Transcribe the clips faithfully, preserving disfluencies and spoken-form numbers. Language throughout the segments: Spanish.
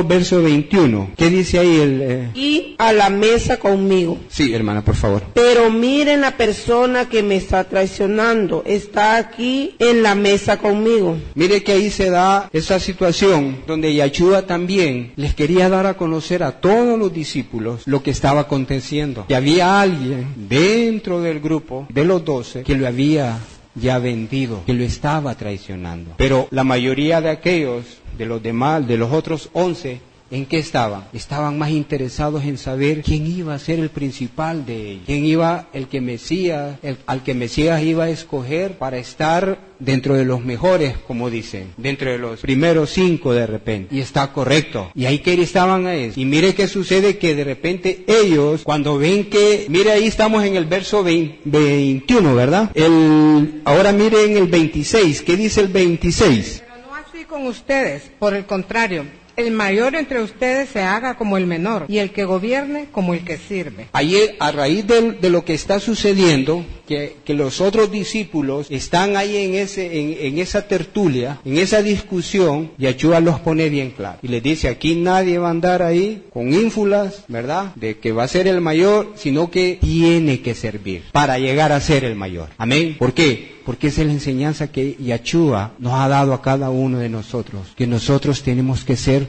verso veintiuno. ¿Qué dice ahí el...? Eh... Y a la mesa conmigo. Sí, hermana, por favor. Pero miren, la persona que me está traicionando está aquí en la mesa conmigo. Mire que ahí se da esa situación donde Yeshua también les quería dar a conocer a todos los discípulos lo que estaba aconteciendo. Que había alguien dentro del grupo de los doce que lo había ya vendido, que lo estaba traicionando. Pero la mayoría de aquellos, de los demás, de los otros once, ¿en qué estaban? Estaban más interesados en saber quién iba a ser el principal de ellos, quién iba, el que Mesías, el, al que Mesías iba a escoger para estar dentro de los mejores, como dicen, dentro de los primeros cinco de repente. Y está correcto. Y ahí que estaban a eso. Y mire qué sucede, que de repente ellos, cuando ven que, mire ahí estamos en el verso veintiuno, ¿verdad? El, ahora mire en el veintiséis, ¿qué dice el veintiséis? Pero no así con ustedes, por el contrario. El mayor entre ustedes se haga como el menor, y el que gobierne como el que sirve. Ayer, a raíz de, de lo que está sucediendo, que, que los otros discípulos están ahí en, ese, en, en esa tertulia, en esa discusión, Yeshua los pone bien claro. Y les dice, aquí nadie va a andar ahí con ínfulas, ¿verdad?, de que va a ser el mayor, sino que tiene que servir para llegar a ser el mayor. Amén. ¿Por qué? Porque esa es la enseñanza que Yeshua nos ha dado a cada uno de nosotros, que nosotros tenemos que ser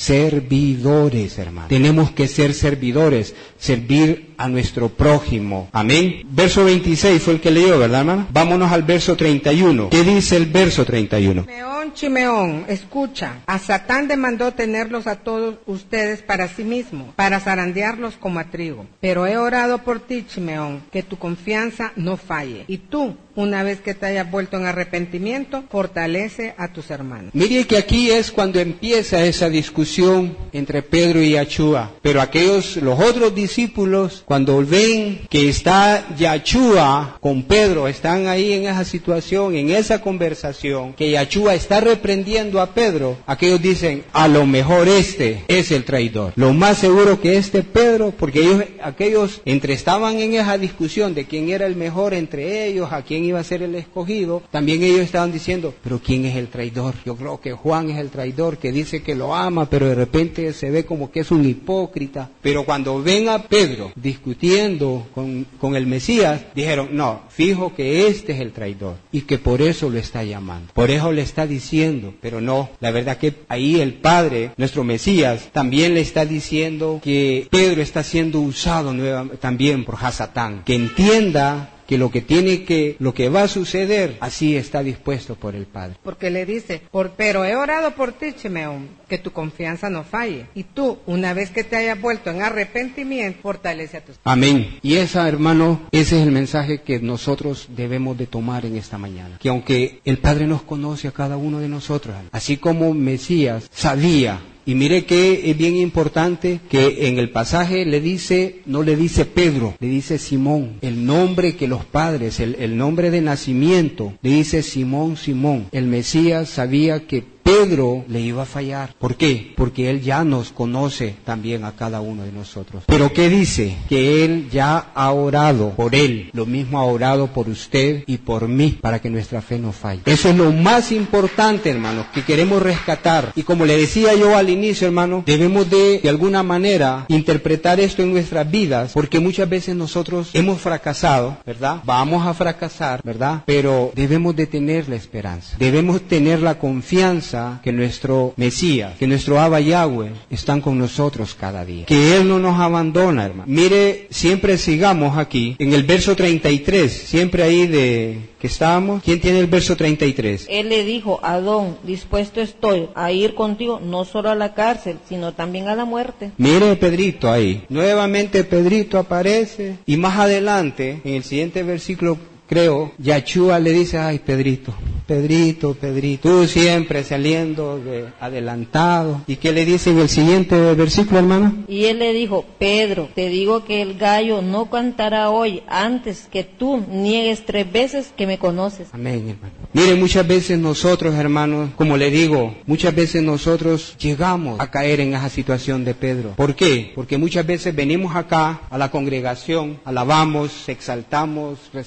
servidores, hermano. Tenemos que ser servidores, servir a nuestro prójimo. Amén. Verso veintiséis fue el que leyó, ¿verdad, hermano? Vámonos al verso treinta y uno. ¿Qué dice el verso treinta y uno? Chimeón, Chimeón, escucha. A Satán demandó tenerlos a todos ustedes para sí mismo, para zarandearlos como a trigo. Pero he orado por ti, Chimeón, que tu confianza no falle. Y tú, una vez que te hayas vuelto en arrepentimiento, fortalece a tus hermanos. Mire que aquí es cuando empieza esa discusión entre Pedro y Yeshua. Pero aquellos, los otros discípulos, cuando ven que está Yeshua con Pedro, están ahí en esa situación, en esa conversación, que Yeshua está reprendiendo a Pedro, aquellos dicen, a lo mejor este es el traidor. Lo más seguro que este Pedro, porque ellos, aquellos, entre estaban en esa discusión de quién era el mejor entre ellos, a quién iba a ser el escogido, también ellos estaban diciendo, pero ¿quién es el traidor? Yo creo que Juan es el traidor, que dice que lo ama, pero de repente se ve como que es un hipócrita. Pero cuando ven a Pedro discutiendo con, con el Mesías, dijeron, no, fijo que este es el traidor, y que por eso lo está llamando, por eso le está diciendo. Pero no, la verdad que ahí el Padre, nuestro Mesías, también le está diciendo que Pedro está siendo usado nueva, también por Hasatán, que entienda que lo que tiene que, lo que va a suceder, así está dispuesto por el Padre. Porque le dice, por, pero he orado por ti, Chimeón, que tu confianza no falle. Y tú, una vez que te hayas vuelto en arrepentimiento, fortalece a tus... Amén. Y esa, hermano, ese es el mensaje que nosotros debemos de tomar en esta mañana. Que aunque el Padre nos conoce a cada uno de nosotros, así como Mesías sabía. Y mire que es bien importante que en el pasaje le dice, no le dice Pedro, le dice Simón, el nombre que los padres, el, el nombre de nacimiento, le dice Simón, Simón. El Mesías sabía que Pedro le iba a fallar. ¿Por qué? Porque él ya nos conoce también a cada uno de nosotros. Pero ¿qué dice? Que él ya ha orado por él. Lo mismo ha orado por usted y por mí, para que nuestra fe no falle. Eso es lo más importante, hermanos, que queremos rescatar. Y como le decía yo al inicio, hermano, debemos de, de alguna manera, interpretar esto en nuestras vidas, porque muchas veces nosotros hemos fracasado, ¿verdad? Vamos a fracasar, ¿verdad? Pero debemos de tener la esperanza. Debemos tener la confianza que nuestro Mesías, que nuestro Abba Yahweh están con nosotros cada día, que Él no nos abandona, hermano. Mire, siempre sigamos aquí, en el verso treinta y tres, siempre ahí de que estábamos. ¿Quién tiene el verso treinta y tres? Él le dijo, Adón, dispuesto estoy a ir contigo, no solo a la cárcel, sino también a la muerte. Mire Pedrito ahí, nuevamente Pedrito aparece, y más adelante, en el siguiente versículo, creo, Yeshua le dice, ay Pedrito, Pedrito, Pedrito, tú siempre saliendo de adelantado. ¿Y qué le dice en el siguiente versículo, hermano? Y él le dijo, Pedro, te digo que el gallo no cantará hoy antes que tú niegues tres veces que me conoces. Amén, hermano. Mire, muchas veces nosotros, hermanos, como le digo, muchas veces nosotros llegamos a caer en esa situación de Pedro. ¿Por qué? Porque muchas veces venimos acá a la congregación, alabamos, exaltamos, recibimos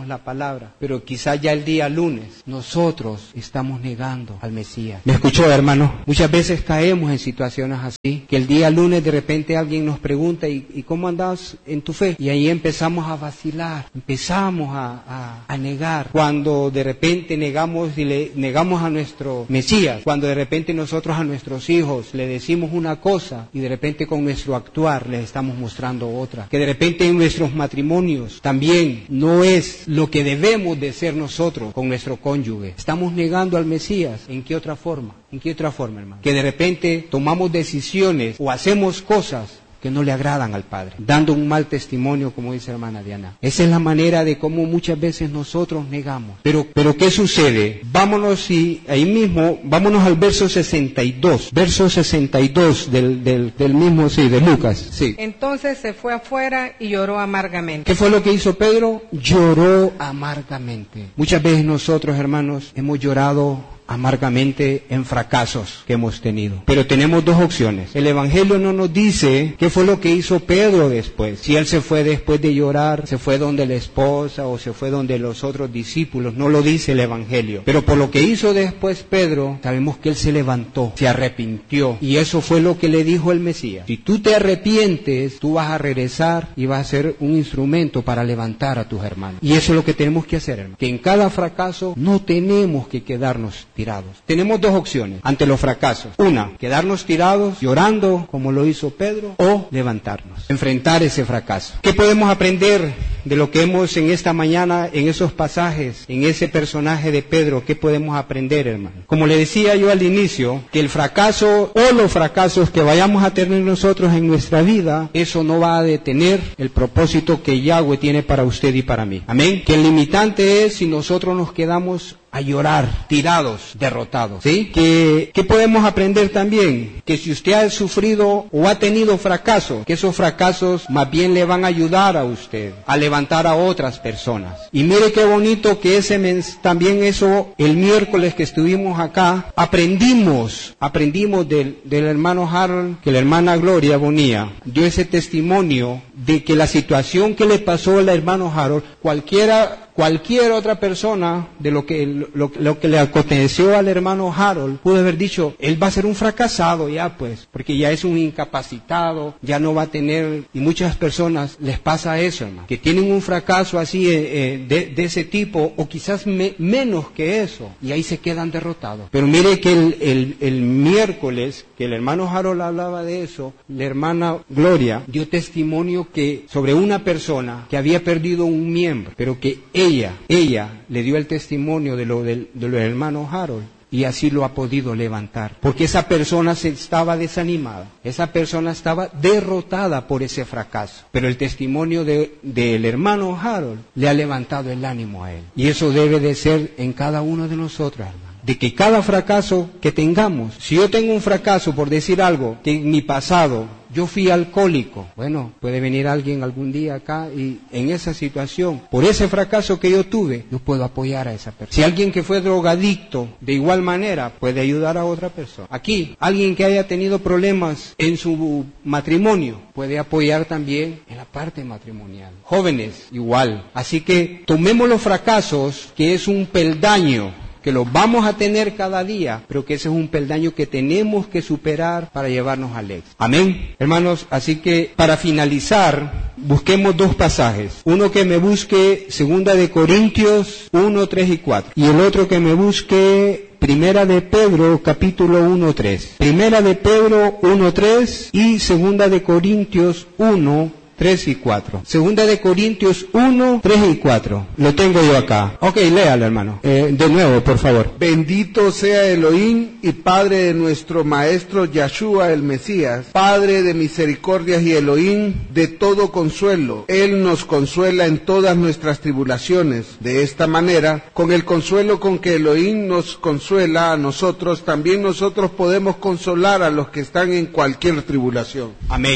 la palabra, pero quizá ya el día lunes nosotros estamos negando al Mesías. ¿Me escuchó, hermano? Muchas veces caemos en situaciones así, que el día lunes de repente alguien nos pregunta, ¿y, y cómo andas en tu fe? Y ahí empezamos a vacilar, empezamos a, a, a negar, cuando de repente negamos y le negamos a nuestro Mesías, cuando de repente nosotros a nuestros hijos le decimos una cosa y de repente con nuestro actuar les estamos mostrando otra, que de repente en nuestros matrimonios también no es lo que debemos de ser nosotros con nuestro cónyuge. Estamos negando al Mesías. ¿En qué otra forma? ¿En qué otra forma, hermano? Que de repente tomamos decisiones o hacemos cosas que no le agradan al Padre, dando un mal testimonio, como dice la hermana Diana. Esa es la manera de cómo muchas veces nosotros negamos. Pero, pero ¿qué sucede? Vámonos y ahí mismo, vámonos al verso sesenta y dos, verso sesenta y dos del, del, del mismo, sí, de Lucas, sí. Entonces se fue afuera y lloró amargamente. ¿Qué fue lo que hizo Pedro? Lloró amargamente. Muchas veces nosotros, hermanos, hemos llorado amargamente en fracasos que hemos tenido. Pero tenemos dos opciones. El Evangelio no nos dice qué fue lo que hizo Pedro después. Si él se fue después de llorar, se fue donde la esposa o se fue donde los otros discípulos. No lo dice el Evangelio. Pero por lo que hizo después Pedro, sabemos que él se levantó, se arrepintió. Y eso fue lo que le dijo el Mesías. Si tú te arrepientes, tú vas a regresar y vas a ser un instrumento para levantar a tus hermanos. Y eso es lo que tenemos que hacer, hermano. Que en cada fracaso no tenemos que quedarnos tirados. Tenemos dos opciones ante los fracasos. Una, quedarnos tirados, llorando, como lo hizo Pedro, o levantarnos, enfrentar ese fracaso. ¿Qué podemos aprender de lo que hemos en esta mañana, en esos pasajes, en ese personaje de Pedro? ¿Qué podemos aprender, hermano? Como le decía yo al inicio, que el fracaso o los fracasos que vayamos a tener nosotros en nuestra vida, eso no va a detener el propósito que Yahweh tiene para usted y para mí. Amén. Que el limitante es si nosotros nos quedamos a llorar, tirados, derrotados, ¿sí? ¿Qué, ¿Qué podemos aprender también? Que si usted ha sufrido o ha tenido fracasos, que esos fracasos más bien le van a ayudar a usted a levantar a otras personas. Y mire qué bonito que ese mens- también eso, el miércoles que estuvimos acá, aprendimos, aprendimos del, del hermano Harold, que la hermana Gloria Bonilla dio ese testimonio de que la situación que le pasó al hermano Harold, cualquiera Cualquier otra persona de lo que, lo, lo que le aconteció al hermano Harold pudo haber dicho, él va a ser un fracasado ya pues, porque ya es un incapacitado, ya no va a tener, y muchas personas les pasa eso, hermano, que tienen un fracaso así eh, de, de ese tipo, o quizás me, menos que eso, y ahí se quedan derrotados. Pero mire que el, el, el miércoles, que el hermano Harold hablaba de eso, la hermana Gloria dio testimonio que sobre una persona que había perdido un miembro, pero que ella Ella, ella le dio el testimonio de lo del, de lo del hermano Harold y así lo ha podido levantar. Porque esa persona se estaba desanimada, esa persona estaba derrotada por ese fracaso. Pero el testimonio de, del hermano Harold le ha levantado el ánimo a él. Y eso debe de ser en cada uno de nosotros, hermano. De que cada fracaso que tengamos, si yo tengo un fracaso por decir algo, que en mi pasado yo fui alcohólico, bueno, puede venir alguien algún día acá y en esa situación, por ese fracaso que yo tuve, yo puedo apoyar a esa persona. Si alguien que fue drogadicto, de igual manera, puede ayudar a otra persona. Aquí, alguien que haya tenido problemas en su matrimonio, puede apoyar también en la parte matrimonial. Jóvenes, igual. Así que tomemos los fracasos, que es un peldaño, que los vamos a tener cada día, pero que ese es un peldaño que tenemos que superar para llevarnos al éxito. Amén, hermanos. Así que para finalizar, busquemos dos pasajes. Uno que me busque segunda de Corintios uno, tres y cuatro. Y el otro que me busque Primera de Pedro, capítulo uno, tres. Primera de Pedro uno, tres y segunda de Corintios uno, tres y cuatro. Segunda de Corintios uno, tres y cuatro. Lo tengo yo acá. Ok, léalo, hermano. Eh, de nuevo, por favor. Bendito sea Elohim y Padre de nuestro Maestro Yahshua el Mesías, Padre de misericordias y Elohim de todo consuelo. Él nos consuela en todas nuestras tribulaciones. De esta manera, con el consuelo con que Elohim nos consuela a nosotros, también nosotros podemos consolar a los que están en cualquier tribulación. Amén.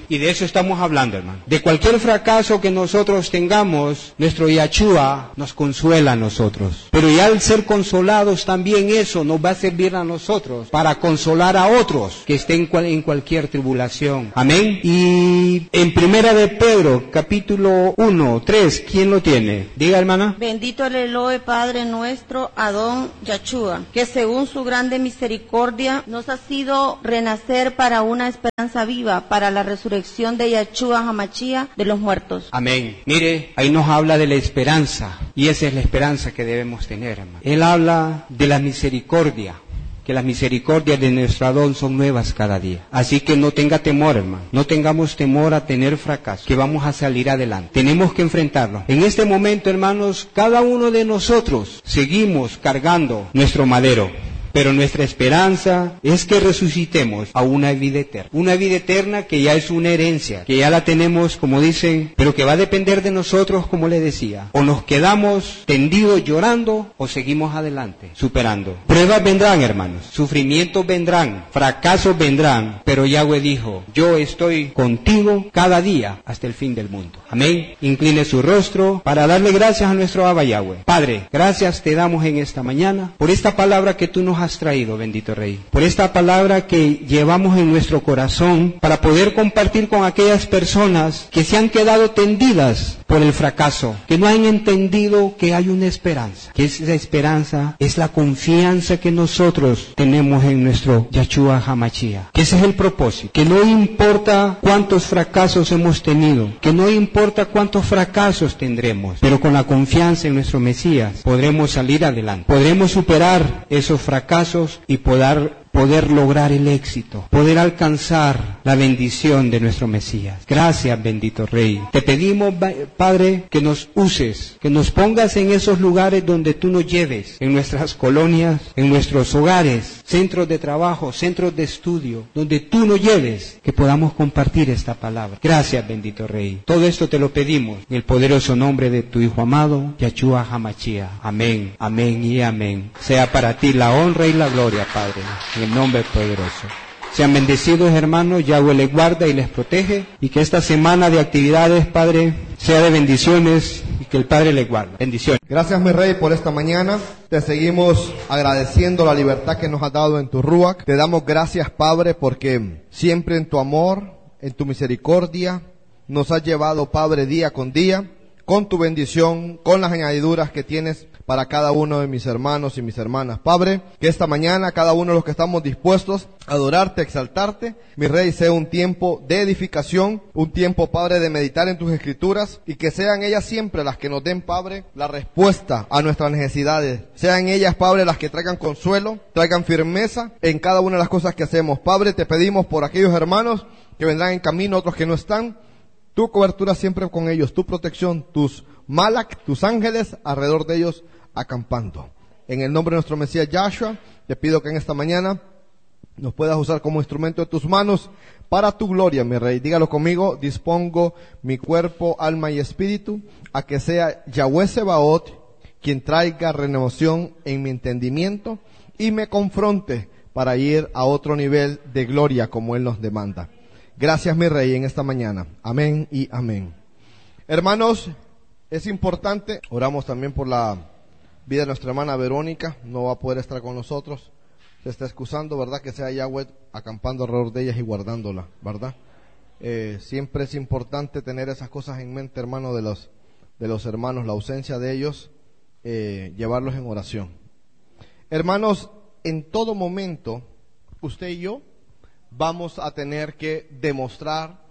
Y de eso estamos hablando, hermano. De cualquier fracaso que nosotros tengamos, nuestro Yahshua nos consuela a nosotros. Pero ya al ser consolados también eso nos va a servir a nosotros para consolar a otros que estén en cualquier tribulación. Amén. Y en Primera de Pedro, capítulo uno, tres, ¿quién lo tiene? Diga, hermana. Bendito el Elohe, Padre nuestro, Adón Yahshua, que según su grande misericordia nos ha sido renacer para una esperanza viva, para la resurrección de Yahshua Hamachía de los muertos. Amén. Mire, ahí nos habla de la esperanza, y esa es la esperanza que debemos tener, hermano. Él habla de la misericordia, que las misericordias de nuestro Adón son nuevas cada día. Así que no tenga temor, hermano. No tengamos temor a tener fracaso, que vamos a salir adelante. Tenemos que enfrentarlo. En este momento, hermanos, cada uno de nosotros seguimos cargando nuestro madero. Pero nuestra esperanza es que resucitemos a una vida eterna. Una vida eterna que ya es una herencia, que ya la tenemos, como dicen, pero que va a depender de nosotros, como le decía. O nos quedamos tendidos llorando o seguimos adelante, superando. Pruebas vendrán, hermanos. Sufrimientos vendrán. Fracasos vendrán. Pero Yahweh dijo, yo estoy contigo cada día hasta el fin del mundo. Amén. Incline su rostro para darle gracias a nuestro Abba Yahweh. Padre, gracias te damos en esta mañana por esta palabra que tú nos has traído, bendito Rey, por esta palabra que llevamos en nuestro corazón para poder compartir con aquellas personas que se han quedado tendidas por el fracaso, que no han entendido que hay una esperanza, que esa esperanza es la confianza que nosotros tenemos en nuestro Yahshua Hamachía, que ese es el propósito, que no importa cuántos fracasos hemos tenido, que no importa cuántos fracasos tendremos, pero con la confianza en nuestro Mesías podremos salir adelante, podremos superar esos fracasos y poder, poder lograr el éxito, poder alcanzar la bendición de nuestro Mesías. Gracias, bendito Rey. Te pedimos, Padre, que nos uses, que nos pongas en esos lugares donde tú nos lleves, en nuestras colonias, en nuestros hogares, centros de trabajo, centros de estudio, donde tú nos lleves, que podamos compartir esta palabra. Gracias, bendito Rey. Todo esto te lo pedimos en el poderoso nombre de tu Hijo amado, Yahshua Hamachía. Amén, amén y amén. Sea para ti la honra y la gloria, Padre, en el nombre poderoso. Sean bendecidos, hermanos. Yahweh les guarda y les protege, y que esta semana de actividades, Padre, sea de bendiciones, y que el Padre les guarde. Bendiciones. Gracias, mi Rey, por esta mañana. Te seguimos agradeciendo la libertad que nos has dado en tu Ruach. Te damos gracias, Padre, porque siempre en tu amor, en tu misericordia, nos has llevado, Padre, día con día, con tu bendición, con las añadiduras que tienes para cada uno de mis hermanos y mis hermanas. Padre, que esta mañana cada uno de los que estamos dispuestos a adorarte, a exaltarte, mi Rey, sea un tiempo de edificación, un tiempo, Padre, de meditar en tus escrituras, y que sean ellas siempre las que nos den, Padre, la respuesta a nuestras necesidades. Sean ellas, Padre, las que traigan consuelo, traigan firmeza en cada una de las cosas que hacemos. Padre, te pedimos por aquellos hermanos que vendrán en camino, otros que no están, tu cobertura siempre con ellos, tu protección, tus malak, tus ángeles alrededor de ellos acampando. En el nombre de nuestro Mesías Yahshua, te pido que en esta mañana nos puedas usar como instrumento de tus manos para tu gloria, mi Rey. Dígalo conmigo: dispongo mi cuerpo, alma y espíritu a que sea Yahweh Sebaot quien traiga renovación en mi entendimiento y me confronte para ir a otro nivel de gloria como Él nos demanda. Gracias, mi Rey, en esta mañana. Amén y amén. Hermanos, es importante, oramos también por la vida de nuestra hermana Verónica. No va a poder estar con nosotros, se está excusando, ¿verdad? Que sea Yahweh acampando alrededor de ellas y guardándola, ¿verdad? Eh, siempre es importante tener esas cosas en mente, hermano, de los, de los hermanos, la ausencia de ellos, eh, llevarlos en oración. Hermanos, en todo momento, usted y yo vamos a tener que demostrar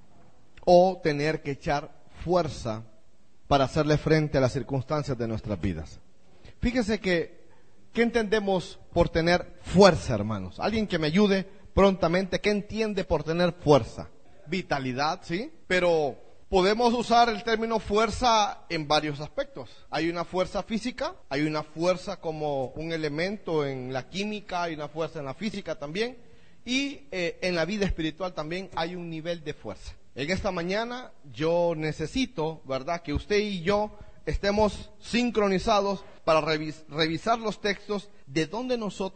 o tener que echar fuerza para hacerle frente a las circunstancias de nuestras vidas. Fíjese que, ¿qué entendemos por tener fuerza, hermanos? Alguien que me ayude prontamente, ¿qué entiende por tener fuerza? Vitalidad, ¿sí? Pero podemos usar el término fuerza en varios aspectos. Hay una fuerza física, hay una fuerza como un elemento en la química, hay una fuerza en la física también, y eh, en la vida espiritual también hay un nivel de fuerza. En esta mañana yo necesito, ¿verdad?, que usted y yo estemos sincronizados para revis- revisar los textos de donde nosotros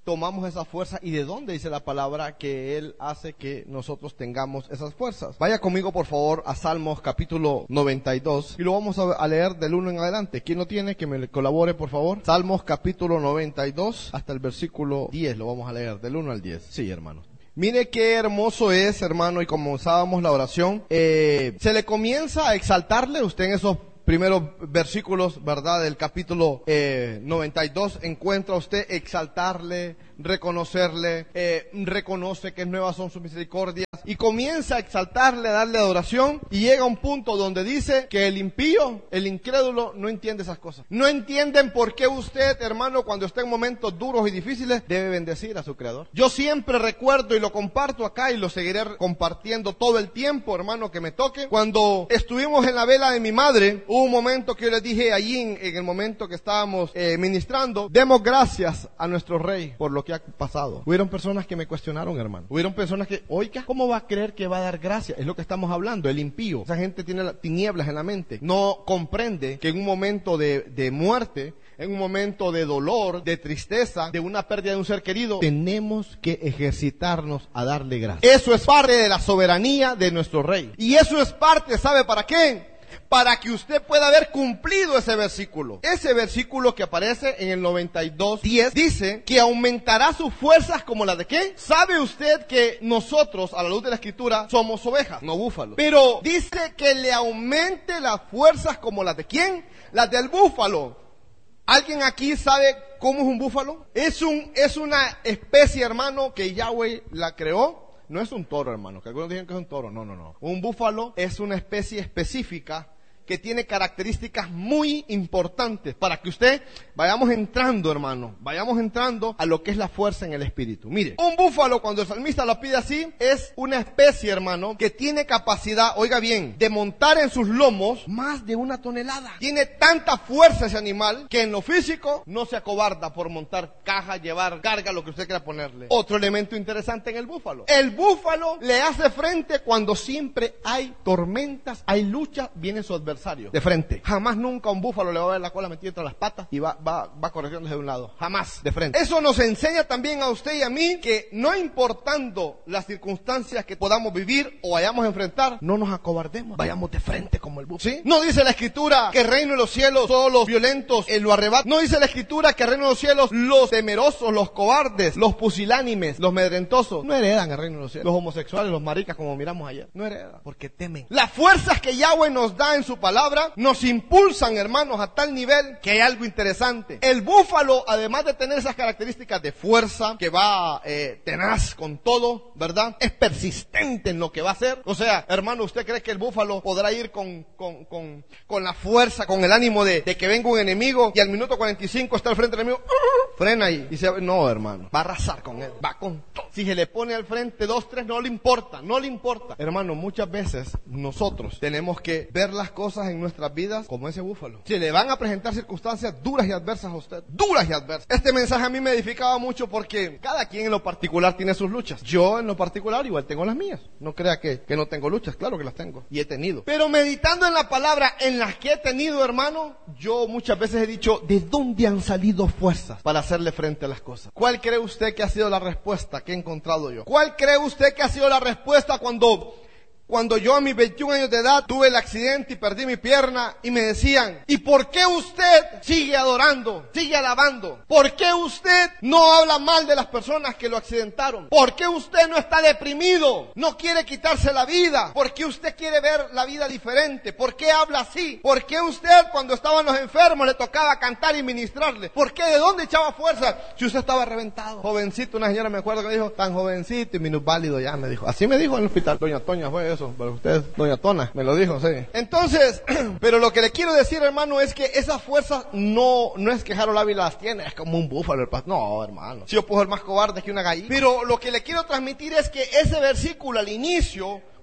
tomamos esa fuerza y de dónde dice la palabra que Él hace que nosotros tengamos esas fuerzas. Vaya conmigo por favor a Salmos capítulo noventa y dos y lo vamos a leer del uno en adelante. ¿Quién lo tiene? Que me colabore por favor. Salmos capítulo noventa y dos hasta el versículo diez lo vamos a leer, del uno al diez. Sí, hermano. Mire qué hermoso es, hermano, y comenzábamos la oración. Eh, se le comienza a exaltarle usted en esos primeros versículos, ¿verdad? Del capítulo eh, noventa y dos, encuentra usted exaltarle, reconocerle, eh, reconoce que nuevas son sus misericordias y comienza a exaltarle, a darle adoración y llega a un punto donde dice que el impío, el incrédulo no entiende esas cosas. No entienden por qué usted, hermano, cuando está en momentos duros y difíciles, debe bendecir a su Creador. Yo siempre recuerdo y lo comparto acá y lo seguiré compartiendo todo el tiempo, hermano, que me toque. Cuando estuvimos en la vela de mi madre, hubo un momento que yo les dije allí en, en el momento que estábamos eh, ministrando, demos gracias a nuestro Rey por lo que ha pasado. Hubieron personas que me cuestionaron, hermano. Hubieron personas que, oiga, ¿cómo va a creer que va a dar gracias? Es lo que estamos hablando, el impío. Esa gente tiene la, tinieblas en la mente. No comprende que en un momento de, de muerte, en un momento de dolor, de tristeza, de una pérdida de un ser querido, tenemos que ejercitarnos a darle gracias. Eso es parte de la soberanía de nuestro Rey. Y eso es parte, ¿sabe para qué? Para que usted pueda haber cumplido ese versículo. Ese versículo que aparece en el noventa y dos, diez, dice que aumentará sus fuerzas como las de ¿qué? ¿Sabe usted que nosotros, a la luz de la Escritura, somos ovejas, no búfalos? Pero dice que le aumente las fuerzas como las de ¿quién? Las del búfalo. ¿Alguien aquí sabe cómo es un búfalo? Es un, es una especie, hermano, que Yahweh la creó. No es un toro, hermano, que algunos dicen que es un toro. No, no, no. Un búfalo es una especie específica que tiene características muy importantes para que usted vayamos entrando, hermano, vayamos entrando a lo que es la fuerza en el espíritu. Mire, un búfalo, cuando el salmista lo pide así, es una especie, hermano, que tiene capacidad, oiga bien, de montar en sus lomos más de una tonelada. Tiene tanta fuerza ese animal que en lo físico no se acobarda por montar caja, llevar carga, lo que usted quiera ponerle. Otro elemento interesante en el búfalo. El búfalo le hace frente cuando siempre hay tormentas, hay lucha, viene su adversario de frente. Jamás nunca un búfalo le va a ver la cola metida entre las patas y va, va, va corriendo de un lado. Jamás de frente. Eso nos enseña también a usted y a mí que no importando las circunstancias que podamos vivir o vayamos a enfrentar, no nos acobardemos. Vayamos de frente como el búfalo. ¿Sí? No dice la Escritura que el reino de los cielos todos los violentos eh, lo arrebatan. No dice la Escritura que el reino de los cielos los temerosos, los cobardes, los pusilánimes, los medrentosos no heredan el reino de los cielos. Los homosexuales, los maricas como miramos ayer, no heredan porque temen. Las fuerzas que Yahweh nos da en su palabra nos impulsan, hermanos, a tal nivel que hay algo interesante. El búfalo, además de tener esas características de fuerza, que va eh, tenaz con todo, ¿verdad? Es persistente en lo que va a hacer. O sea, hermano, ¿usted cree que el búfalo podrá ir con, con, con, con la fuerza, con el ánimo de, de que venga un enemigo y al minuto cuarenta y cinco está al frente del enemigo? ¡Uh! Frena ahí. Y se, no, hermano, va a arrasar con él, va con todo. Si se le pone al frente dos, tres, no le importa, no le importa. Hermano, muchas veces nosotros tenemos que ver las cosas en nuestras vidas como ese búfalo. Si le van a presentar circunstancias duras y adversas a usted, duras y adversas. Este mensaje a mí me edificaba mucho porque cada quien en lo particular tiene sus luchas. Yo en lo particular igual tengo las mías. No crea que, que no tengo luchas, claro que las tengo y he tenido. Pero meditando en la palabra en las que he tenido, hermano, yo muchas veces he dicho, ¿de dónde han salido fuerzas para hacerle frente a las cosas? ¿Cuál cree usted que ha sido la respuesta que he encontrado yo? ¿Cuál cree usted que ha sido la respuesta cuando... Cuando yo a mis veintiún años de edad tuve el accidente y perdí mi pierna y me decían, ¿y por qué usted sigue adorando, sigue alabando? ¿Por qué usted no habla mal de las personas que lo accidentaron? ¿Por qué usted no está deprimido? ¿No quiere quitarse la vida? ¿Por qué usted quiere ver la vida diferente? ¿Por qué habla así? ¿Por qué usted cuando estaban los enfermos le tocaba cantar y ministrarle? ¿Por qué? ¿De dónde echaba fuerza? Si usted estaba reventado. Jovencito, una señora me acuerdo que me dijo, tan jovencito y minusválido ya, me dijo. Así me dijo en el hospital. Doña Toña fue eso, para usted, doña Tona, me lo dijo, sí. Entonces, pero lo que le quiero decir, hermano, es que esas fuerzas no, no es que Harold Ávila las tiene, es como un búfalo el pastor. No, hermano. Si yo puedo ser más cobarde que una gallina. Pero lo que le quiero transmitir es que ese versículo al inicio,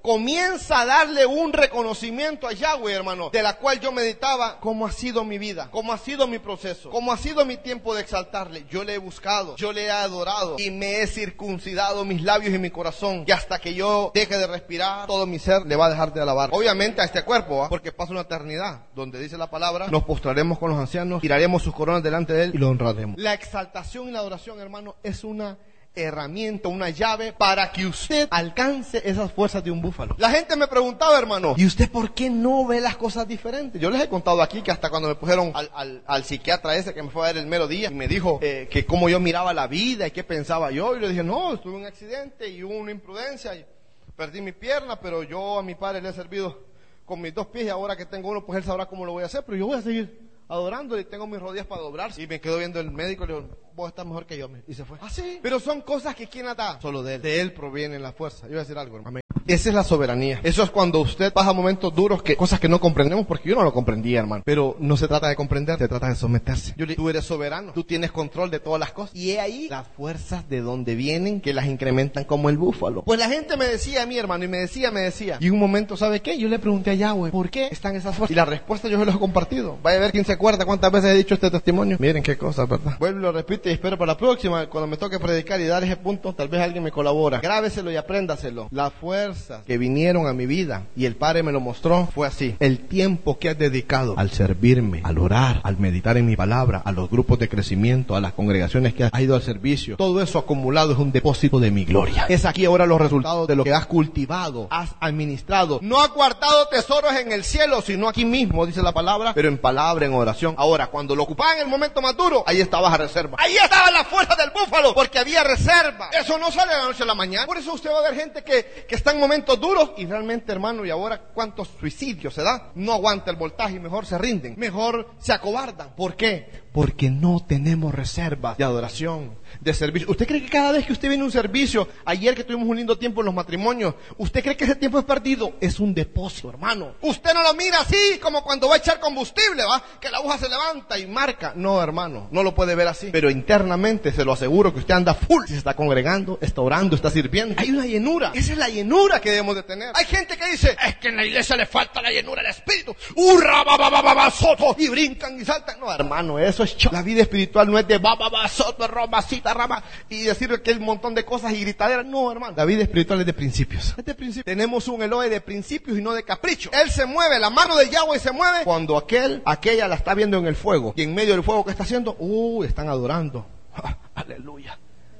Comienza a darle un reconocimiento a Yahweh, hermano, de la cual yo meditaba cómo ha sido mi vida, cómo ha sido mi proceso, cómo ha sido mi tiempo de exaltarle. Yo le he buscado, yo le he adorado y me he circuncidado mis labios y mi corazón. Y hasta que yo deje de respirar, todo mi ser le va a dejar de alabar. Obviamente a este cuerpo, ¿eh? Porque pasa una eternidad, donde dice la palabra, nos postraremos con los ancianos, tiraremos sus coronas delante de él y lo honraremos. La exaltación y la adoración, hermano, es una herramienta, una llave para que usted alcance esas fuerzas de un búfalo. La gente me preguntaba, hermano, ¿y usted por qué no ve las cosas diferentes? Yo les he contado aquí que hasta cuando me pusieron al, al, al psiquiatra ese que me fue a ver el mero día y me dijo eh, que cómo yo miraba la vida y qué pensaba yo, y le dije, no, tuve un accidente y hubo una imprudencia y perdí mi pierna, pero yo a mi padre le he servido con mis dos pies y ahora que tengo uno, pues él sabrá cómo lo voy a hacer, pero yo voy a seguir adorándole y tengo mis rodillas para doblarse. Y me quedo viendo el médico y le digo, vos estás mejor que yo. Y se fue. ¿Ah, sí? Pero son cosas que ¿quién las da? Solo de él. De él proviene la fuerza. Yo voy a decir algo, hermano. Esa es la soberanía. Eso es cuando usted pasa momentos duros, que cosas que no comprendemos, porque yo no lo comprendía, hermano. Pero no se trata de comprender, se trata de someterse. Yo le, tú eres soberano, tú tienes control de todas las cosas. Y he ahí las fuerzas de donde vienen, que las incrementan como el búfalo. Pues la gente me decía a mí, hermano, y me decía, me decía. Y un momento, ¿sabe qué? Yo le pregunté a Yahweh, ¿por qué están esas fuerzas? Y la respuesta yo se los he compartido. Vaya a ver quién se acuerda cuántas veces he dicho este testimonio. Miren qué cosa, ¿verdad? Vuelvo y lo repito y espero para la próxima, cuando me toque predicar y dar ese punto, tal vez alguien me colabora. Grábeselo y apréndaselo. Las fuerzas que vinieron a mi vida, y el Padre me lo mostró, fue así: el tiempo que has dedicado al servirme, al orar, al meditar en mi palabra, a los grupos de crecimiento, a las congregaciones que has ido al servicio, todo eso acumulado es un depósito de mi gloria. Es aquí ahora los resultados de lo que has cultivado, has administrado. No has guardado tesoros en el cielo, sino aquí mismo, dice la palabra, pero en palabra, en oración. Ahora, cuando lo ocupaban en el momento más duro, ahí estabas a reserva. Ahí estaba la fuerza del búfalo, porque había reserva. Eso no sale de la noche a la mañana. Por eso usted va a ver gente que, que está en momentos duros. Y realmente, hermano, y ahora cuántos suicidios se dan, no aguanta el voltaje y mejor se rinden, mejor se acobardan. ¿Por qué? Porque no tenemos reservas de adoración, de servicio. ¿Usted cree que cada vez que usted viene a un servicio, ayer que tuvimos un lindo tiempo en los matrimonios, usted cree que ese tiempo es perdido? Es un depósito, hermano. Usted no lo mira así como cuando va a echar combustible, ¿va? Que la aguja se levanta y marca. No, hermano, no lo puede ver así. Pero internamente se lo aseguro que usted anda full. Si se está congregando, está orando, está sirviendo. Hay una llenura. Esa es la llenura que debemos de tener. Hay gente que dice, es que en la iglesia le falta la llenura del espíritu. ¡Hurra, ba, ba, ba, ba, ba, soto! Y brincan y saltan. No, hermano, eso es cho. La vida espiritual no es de ba, ba, ba, soto, romacita, rama, y decir que hay un montón de cosas y gritaderas. No, hermano. La vida espiritual es de principios. Es de principios. Tenemos un Elohe de principios y no de capricho. Él se mueve, la mano de Yahweh se mueve cuando aquel, aquella la está viendo en el fuego. Y en medio del fuego que está haciendo, uh, están adorando. ¡Ah, aleluya!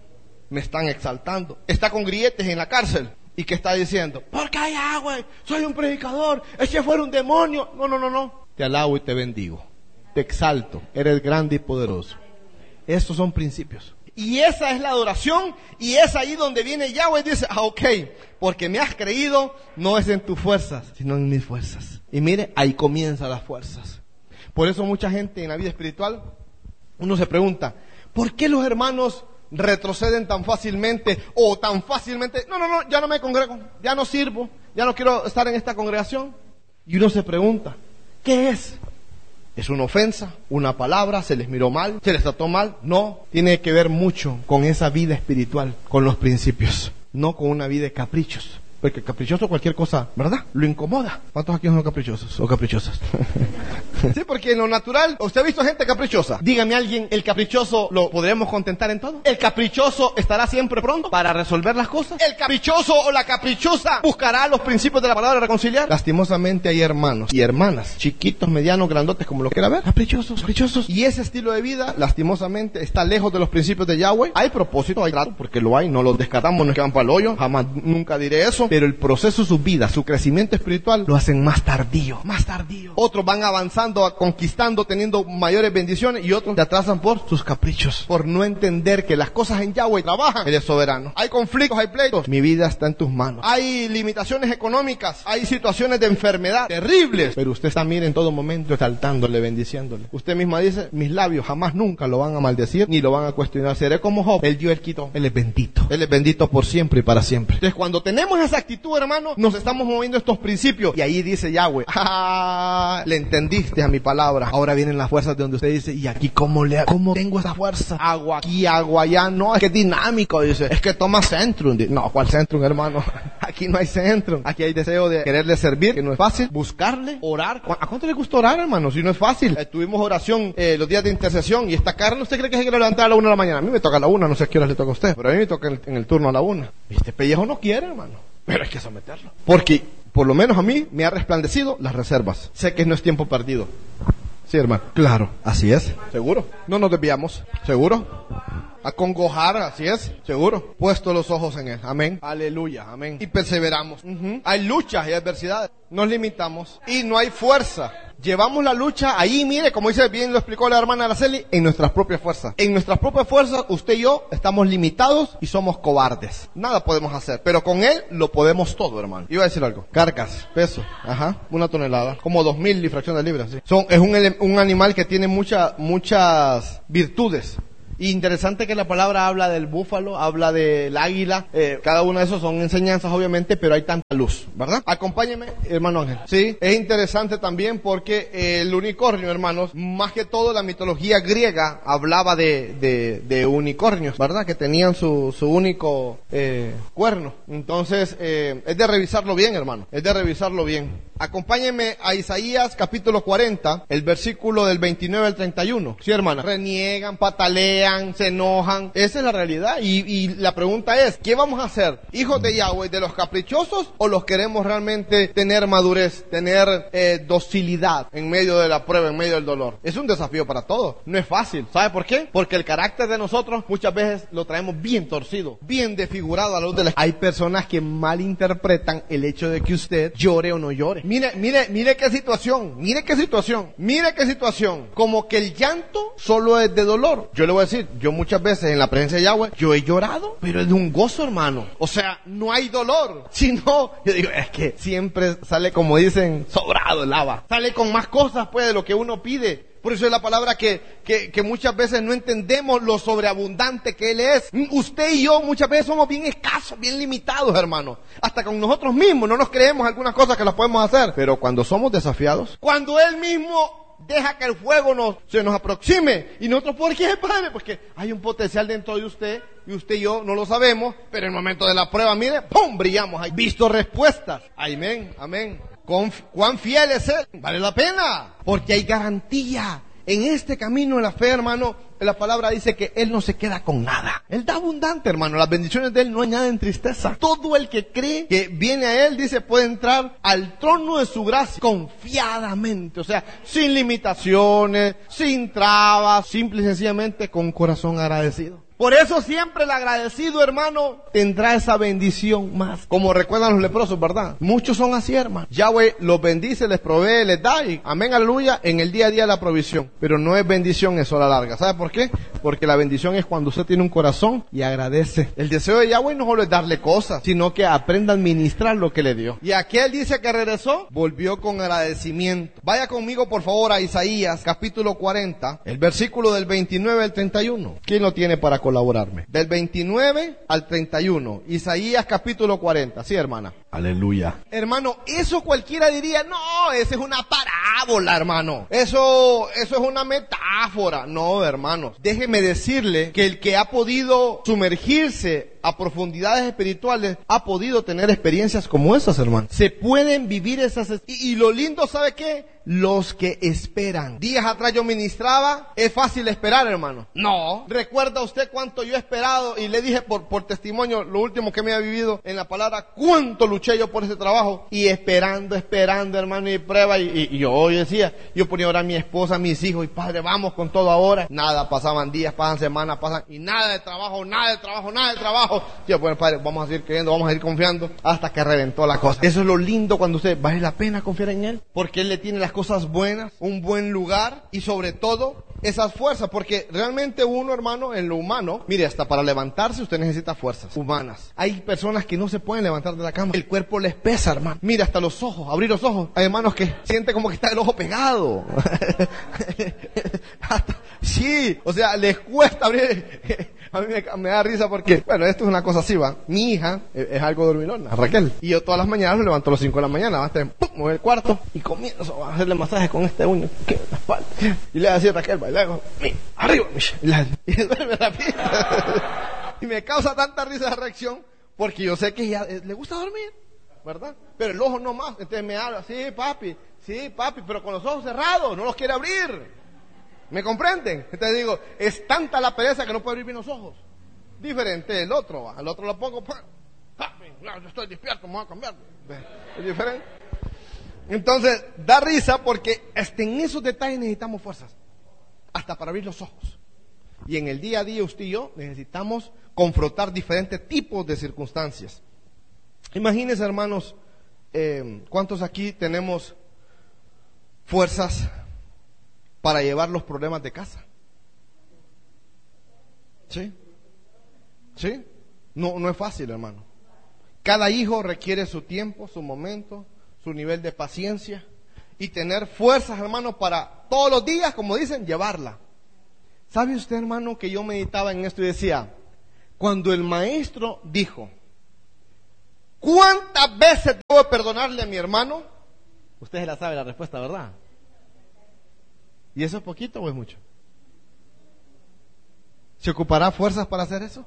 Me están exaltando. Está con grilletes en la cárcel. ¿Y qué está diciendo? Porque hay agua, soy un predicador, ese fuera un demonio. No, no, no, no. Te alabo y te bendigo. Te exalto, eres grande y poderoso. Estos son principios. Y esa es la adoración, y es ahí donde viene Yahweh y dice, ah, ok, porque me has creído, no es en tus fuerzas, sino en mis fuerzas. Y mire, ahí comienzan las fuerzas. Por eso mucha gente en la vida espiritual, uno se pregunta, ¿por qué los hermanos retroceden tan fácilmente o tan fácilmente? No, no, no, ya no me congrego, ya no sirvo, ya no quiero estar en esta congregación. Y uno se pregunta, ¿qué es? ¿Es una ofensa? ¿Una palabra? ¿Se les miró mal? ¿Se les trató mal? No, tiene que ver mucho con esa vida espiritual, con los principios, no con una vida de caprichos. Porque caprichoso cualquier cosa, ¿verdad? Lo incomoda. ¿Cuántos aquí son caprichosos o caprichosas? Sí, porque en lo natural, ¿usted ha visto gente caprichosa? Dígame alguien, ¿el caprichoso lo podremos contentar en todo? ¿El caprichoso estará siempre pronto para resolver las cosas? ¿El caprichoso o la caprichosa buscará los principios de la palabra reconciliar? Lastimosamente hay hermanos y hermanas, chiquitos, medianos, grandotes, como lo quiera ver, caprichosos, caprichosos. Y ese estilo de vida, lastimosamente, está lejos de los principios de Yahweh. Hay propósito, hay trato, porque lo hay, no lo descartamos, no quedan para el hoyo, jamás, nunca diré eso. Pero el proceso de su vida, su crecimiento espiritual, lo hacen más tardío, más tardío. Otros van avanzando, conquistando, teniendo mayores bendiciones, y otros se atrasan por sus caprichos, por no entender que las cosas en Yahweh trabajan. Él es soberano. Hay conflictos, hay pleitos. Mi vida está en tus manos. Hay limitaciones económicas, hay situaciones de enfermedad terribles, pero usted está, mire, en todo momento exaltándole, bendiciéndole. Usted misma dice, mis labios jamás nunca lo van a maldecir, ni lo van a cuestionar. Seré como Job. Él dio, él quitó. Él es bendito. Él es bendito por siempre y para siempre. Entonces, cuando tenemos esa actitud, hermano, nos estamos moviendo estos principios. Y ahí dice Yahweh, ah, le entendiste a mi palabra. Ahora vienen las fuerzas de donde usted dice, ¿y aquí cómo le, cómo tengo esa fuerza? Agua aquí, agua allá. No, es que es dinámico, dice. Es que toma Centrum. No, ¿cuál Centrum, hermano? Aquí no hay Centrum. Aquí hay deseo de quererle servir, que no es fácil. Buscarle, orar. ¿A cuánto le gusta orar, hermano? Si no es fácil. Eh, tuvimos oración eh, los días de intercesión y esta carne, ¿usted cree que se quiere levantar a la una de la mañana? A mí me toca a la una, no sé a qué hora le toca a usted, pero a mí me toca en el, en el turno a la una. Y este pellejo no quiere, hermano. Pero hay que someterlo. Porque, por lo menos a mí, me ha resplandecido las reservas. Sé que no es tiempo perdido. Sí, hermano. Claro, así es. ¿Seguro? No nos desviamos. ¿Seguro? Acongojar, así es, seguro. Puesto los ojos en Él, amén, aleluya, amén. Y perseveramos. Uh-huh. Hay luchas y adversidades, nos limitamos y no hay fuerza. Llevamos la lucha ahí, mire, como dice bien, lo explicó la hermana Araceli, en nuestras propias fuerzas. En nuestras propias fuerzas, usted y yo estamos limitados y somos cobardes. Nada podemos hacer, pero con Él lo podemos todo, hermano. Iba a decir algo. Carcas, peso, ajá, una tonelada, como dos mil y fracción de libras. ¿Sí? Son, es un, un animal que tiene mucha, muchas virtudes. Y interesante que la palabra habla del búfalo, habla del águila, eh, cada uno de esos son enseñanzas obviamente, pero hay tanta luz, ¿verdad? Acompáñeme, hermano Ángel. Sí, es interesante también porque eh, el unicornio, hermanos, más que todo la mitología griega hablaba de, de, de unicornios, ¿verdad? Que tenían su, su único eh, cuerno. Entonces, eh, es de revisarlo bien, hermano, es de revisarlo bien. Acompáñenme a Isaías capítulo cuarenta, el versículo del veintinueve al treinta y uno. Sí, hermana. Reniegan, patalean, se enojan. Esa es la realidad. Y, y la pregunta es, ¿qué vamos a hacer? ¿Hijos de Yahweh, de los caprichosos, o los queremos realmente tener madurez, tener eh, docilidad en medio de la prueba, en medio del dolor? Es un desafío para todos. No es fácil. ¿Sabe por qué? Porque el carácter de nosotros muchas veces lo traemos bien torcido, bien desfigurado a la luz de la... Hay personas que malinterpretan el hecho de que usted llore o no llore. Mire, mire, mire qué situación, mire qué situación, mire qué situación. Como que el llanto solo es de dolor. Yo le voy a decir, yo muchas veces en la presencia de Yahweh, yo he llorado, pero es de un gozo, hermano. O sea, no hay dolor, sino, yo digo, es que siempre sale, como dicen, sobrado el lava. Sale con más cosas, pues, de lo que uno pide. Por eso es la palabra que, que, que muchas veces no entendemos lo sobreabundante que Él es. Usted y yo muchas veces somos bien escasos, bien limitados, hermano. Hasta con nosotros mismos no nos creemos algunas cosas que las podemos hacer. Pero cuando somos desafiados, cuando Él mismo deja que el fuego nos, se nos aproxime, y nosotros, ¿por qué, Padre? Porque hay un potencial dentro de usted, y usted y yo no lo sabemos, pero en el momento de la prueba, mire, ¡pum!, brillamos. Hay visto respuestas. Amén, amén. ¿Cuán fiel es Él? Vale la pena, porque hay garantía. En este camino de la fe, hermano, la palabra dice que Él no se queda con nada. Él da abundante, hermano. Las bendiciones de Él no añaden tristeza. Todo el que cree que viene a Él, dice, puede entrar al trono de su gracia confiadamente. O sea, sin limitaciones, sin trabas, simple y sencillamente con corazón agradecido. Por eso siempre el agradecido, hermano, tendrá esa bendición más. Como recuerdan los leprosos, ¿verdad? Muchos son así, hermano. Yahweh los bendice, les provee, les da, y amén, aleluya, en el día a día la provisión. Pero no es bendición eso a la larga. ¿Sabe por qué? Porque la bendición es cuando usted tiene un corazón y agradece. El deseo de Yahweh no solo es darle cosas, sino que aprenda a administrar lo que le dio. Y aquel dice que regresó, volvió con agradecimiento. Vaya conmigo, por favor, a Isaías, capítulo cuarenta, el versículo del veintinueve al treinta y uno. ¿Quién lo tiene para colaborarme? Del veintinueve al treinta y uno. Isaías capítulo cuarenta. Sí, hermana. Aleluya. Hermano, eso cualquiera diría, no, esa es una parábola, hermano. Eso, eso es una metáfora. No, hermanos. Déjeme decirle que el que ha podido sumergirse a profundidades espirituales ha podido tener experiencias como esas, hermano. Se pueden vivir esas. Y, y lo lindo, ¿sabe qué? Los que esperan. Días atrás yo ministraba, es fácil esperar, hermano. No. ¿Recuerda usted cuánto yo he esperado? Y le dije por, por testimonio, lo último que me ha vivido en la palabra, cuánto luché yo por ese trabajo. Y esperando, esperando, hermano, y prueba. Y, y, y yo, yo decía, yo ponía ahora a mi esposa, a mis hijos, y Padre, vamos con todo ahora. Nada, pasaban días, pasan semanas, pasan, y nada de trabajo, nada de trabajo, nada de trabajo. Yo, bueno, Padre, vamos a seguir creyendo, vamos a seguir confiando, hasta que reventó la cosa. Eso es lo lindo cuando usted, vale la pena confiar en Él, porque Él le tiene las cosas buenas, un buen lugar, y sobre todo, esas fuerzas, porque realmente uno, hermano, en lo humano, mire, hasta para levantarse usted necesita fuerzas humanas. Hay personas que no se pueden levantar de la cama, el cuerpo les pesa, hermano. Mire, hasta los ojos, abrir los ojos. Hay hermanos que sienten como que está el ojo pegado. hasta, Sí, o sea, les cuesta abrir. A mí me, me da risa porque, bueno, esto es una cosa así, va. Mi hija es, es algo dormilona, Raquel. Y yo todas las mañanas me levanto a las cinco de la mañana, va a estar, pum, me voy al cuarto y comienzo a hacerle masajes con este uño, que la espalda. Y le voy a decir a Raquel, va, y le hago, arriba, y, la, y duerme rápido. Y me causa tanta risa esa reacción porque yo sé que ella eh, le gusta dormir, ¿verdad? Pero el ojo no más. Entonces me habla, sí, papi, sí, papi, pero con los ojos cerrados, no los quiere abrir. ¿Me comprenden? Entonces digo, es tanta la pereza que no puedo abrir bien los ojos. Diferente el otro, ¿va? El otro lo pongo, papi, yo estoy despierto, me voy a cambiar. Es diferente. Entonces, da risa porque hasta en esos detalles necesitamos fuerzas. Hasta para abrir los ojos. Y en el día a día usted y yo necesitamos confrontar diferentes tipos de circunstancias. Imagínense, hermanos, eh, ¿cuántos aquí tenemos fuerzas para llevar los problemas de casa? ¿Sí? ¿Sí? No, no es fácil, hermano. Cada hijo requiere su tiempo, su momento, su nivel de paciencia y tener fuerzas, hermano, para todos los días, como dicen, llevarla. ¿Sabe usted, hermano, que yo meditaba en esto y decía, cuando el maestro dijo, ¿cuántas veces debo perdonarle a mi hermano? Usted se la sabe la respuesta, ¿verdad? ¿Y eso es poquito o es mucho? ¿Se ocupará fuerzas para hacer eso?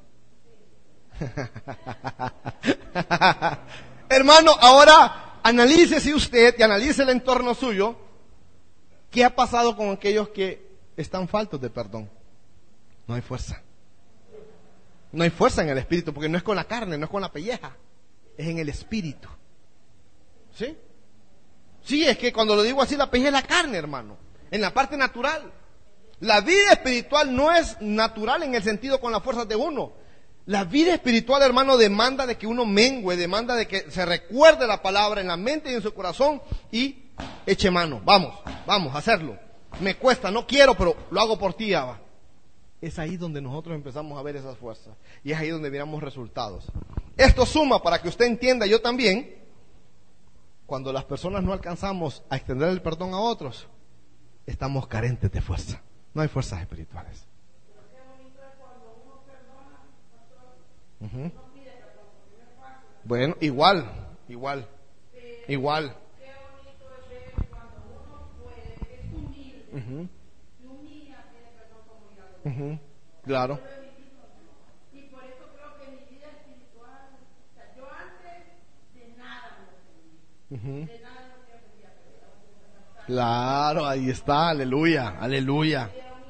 Hermano, ahora analícese usted y analice el entorno suyo. ¿Qué ha pasado con aquellos que están faltos de perdón? No hay fuerza. No hay fuerza en el espíritu, porque no es con la carne, no es con la pelleja, es en el espíritu. ¿Sí? Sí, es que cuando lo digo así, la pelleja es la carne, hermano, en la parte natural. La vida espiritual no es natural en el sentido con las fuerzas de uno. La vida espiritual, hermano, demanda de que uno mengue, demanda de que se recuerde la palabra en la mente y en su corazón y eche mano. Vamos, vamos a hacerlo. Me cuesta, no quiero, pero lo hago por ti, Abba. Es ahí donde nosotros empezamos a ver esas fuerzas y es ahí donde miramos resultados. Esto suma para que usted entienda, yo también, cuando las personas no alcanzamos a extender el perdón a otros, estamos carentes de fuerza. No hay fuerzas espirituales. Uh-huh. Bueno, igual, igual, igual. Uh-huh. Uh-huh. Claro. Y por eso creo que mi vida espiritual, o sea, yo antes de nada me ofendí. De nada no me ofendía. Claro, ahí está, aleluya, aleluya.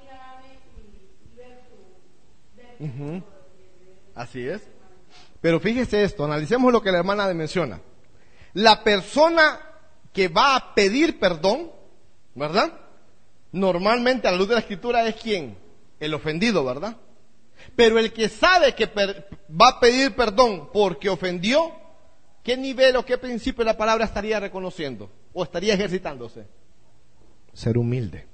Uh-huh. Así es. Pero fíjese esto, analicemos lo que la hermana menciona. La persona que va a pedir perdón, ¿verdad? Normalmente a la luz de la escritura es quien, el ofendido, ¿verdad? Pero el que sabe que per- va a pedir perdón porque ofendió, ¿qué nivel o qué principio de la palabra estaría reconociendo? ¿O estaría ejercitándose? Ser humilde.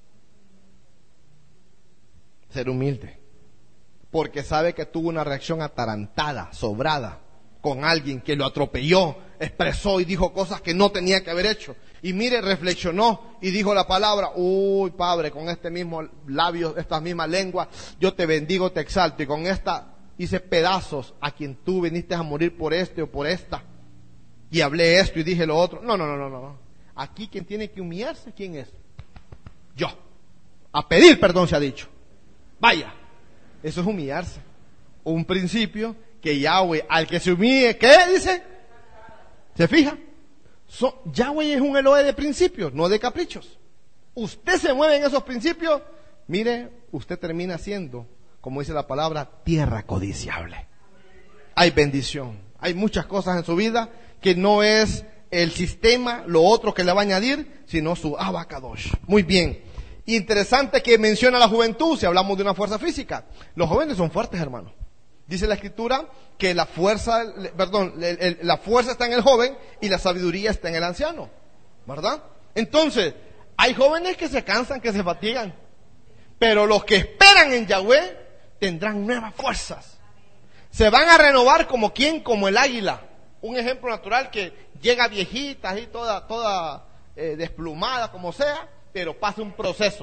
Ser humilde. Porque sabe que tuvo una reacción atarantada, sobrada, con alguien que lo atropelló, expresó y dijo cosas que no tenía que haber hecho. Y mire, reflexionó y dijo la palabra, uy, Padre, con este mismo labio, esta misma lengua, yo te bendigo, te exalto. Y con esta hice pedazos a quien tú viniste a morir por este o por esta. Y hablé esto y dije lo otro. No, no, no, no, no. Aquí quien tiene que humillarse, ¿quién es? Yo. A pedir perdón se ha dicho. Vaya. Eso es humillarse. Un principio que Yahweh, al que se humille, ¿qué dice? ¿Se fija? So, Yahweh es un Elohe de principios, no de caprichos. Usted se mueve en esos principios, mire, usted termina siendo, como dice la palabra, tierra codiciable. Hay bendición, hay muchas cosas en su vida que no es el sistema, lo otro que le va a añadir, sino su Abacadosh. Muy bien. Interesante que menciona la juventud, si hablamos de una fuerza física. Los jóvenes son fuertes, hermano. Dice la escritura que la fuerza, perdón, el, el, la fuerza está en el joven y la sabiduría está en el anciano, ¿verdad? Entonces, hay jóvenes que se cansan, que se fatigan, pero los que esperan en Yahweh tendrán nuevas fuerzas. Se van a renovar como quien, como el águila. Un ejemplo natural que llega viejita y toda, toda eh, desplumada, como sea, pero pasa un proceso.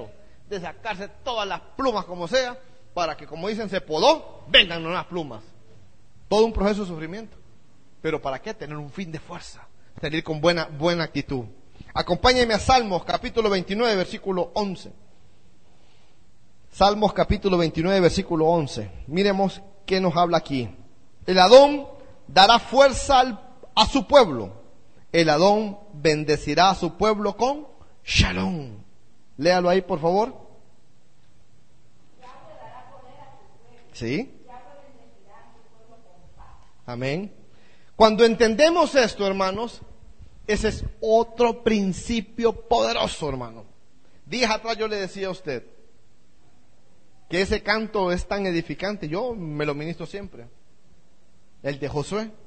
de sacarse todas las plumas como sea, para que, como dicen, se podó, vengan nuevas plumas. Todo un proceso de sufrimiento. Pero ¿para qué? Tener un fin de fuerza, salir con buena, buena actitud. Acompáñenme a Salmos capítulo veintinueve, versículo once. Salmos capítulo veintinueve, versículo once. Miremos qué nos habla aquí. El Adón dará fuerza al, a su pueblo. El Adón bendecirá a su pueblo con shalom. Léalo ahí, por favor. ¿Sí? Amén. Cuando entendemos esto, hermanos, ese es otro principio poderoso, hermano. Días atrás yo le decía a usted que ese canto es tan edificante. Yo me lo ministro siempre. El de Josué.